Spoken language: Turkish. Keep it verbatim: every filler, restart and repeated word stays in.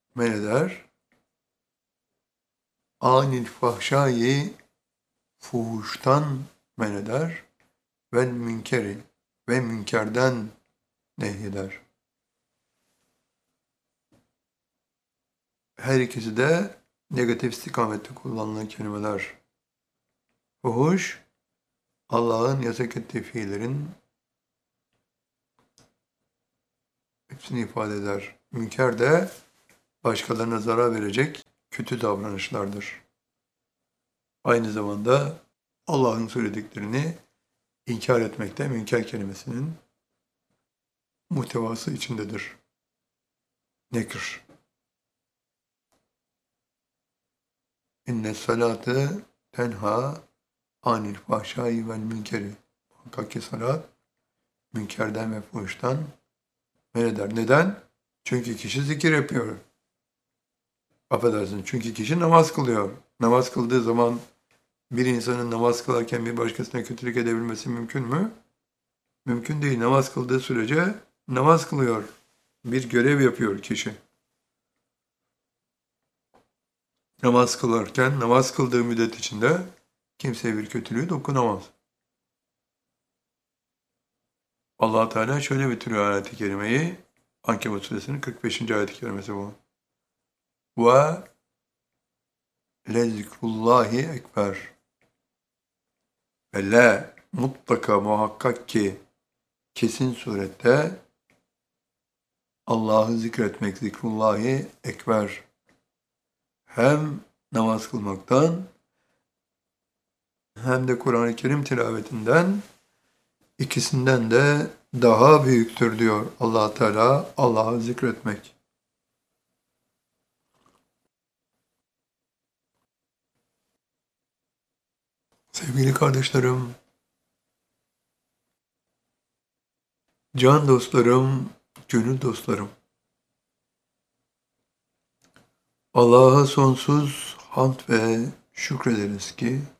men eder. Anil fahşayı fuhuştan men eder. Vel münkeri ve münkerden nehyeder. Her ikisi de negatif istikamette kullanılan kelimeler. Fuhuş, Allah'ın yasak ettiği fiillerin hepsini ifade eder. Münker de başkalarına zarar verecek kötü davranışlardır. Aynı zamanda Allah'ın söylediklerini inkar etmekte münker kelimesinin muhtevası içindedir. Nekr. İnne salatı tenha anil fahşai vel münkeri. Muhakkak ki salat münkerden ve fuhuştan men eder. Neden? Çünkü kişi zikir yapıyor. Affedersin. Çünkü kişi namaz kılıyor. Namaz kıldığı zaman bir insanın namaz kılarken bir başkasına kötülük edebilmesi mümkün mü? Mümkün değil. Namaz kıldığı sürece namaz kılıyor. Bir görev yapıyor kişi. Namaz kılarken, namaz kıldığı müddet içinde kimseye bir kötülüğü dokunamaz. Allah Teala şöyle bitiriyor ayet-i kerimeyi. Ankebut suresinin kırk beşinci ayet-i kerimesi bu. Ve lezikrullahi ekber. Ve la mutlaka muhakkak ki kesin surette Allah'ı zikretmek, zikrullahi ekber. Hem namaz kılmaktan hem de Kur'an-ı Kerim tilavetinden ikisinden de daha büyüktür diyor Allah Teala, Allah'ı zikretmek. Sevgili kardeşlerim, can dostlarım, gönül dostlarım, Allah'a sonsuz hamd ve şükrederiz ki